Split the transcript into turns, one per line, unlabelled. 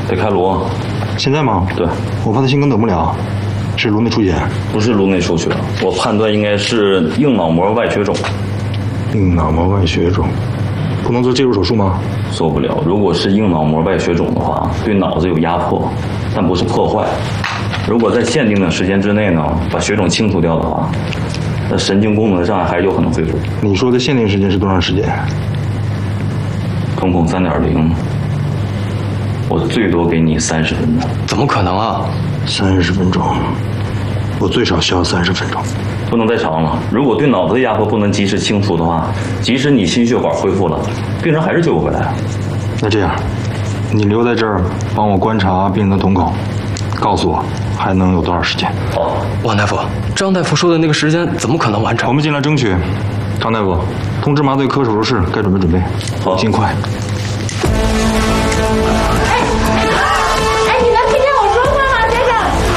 得开颅。
现在吗？
对，
我怕他心梗等不了，是颅内出血。
不是颅内出血，我判断应该是硬脑膜外血肿。
硬脑膜外血肿，不能做介入手术吗？
做不了。如果是硬脑膜外血肿的话，对脑子有压迫，但不是破坏。如果在限定的时间之内呢，把血肿清除掉的话，那神经功能上还是有可能恢复。
你说的限定时间是多长时间？
瞳孔3.0，我最多给你30分钟。
怎么可能啊
？30分钟，我最少需要30分钟。
不能再长了。如果对脑子的压迫不能及时清除的话，即使你心血管恢复了，病人还是救不回来。
那这样，你留在这儿帮我观察病人的瞳孔，告诉我还能有多少时间。
好，
王大夫，张大夫说的那个时间怎么可能完成？
我们尽量争取。张大夫，通知麻醉科手术室该准备准备。
好，
尽快。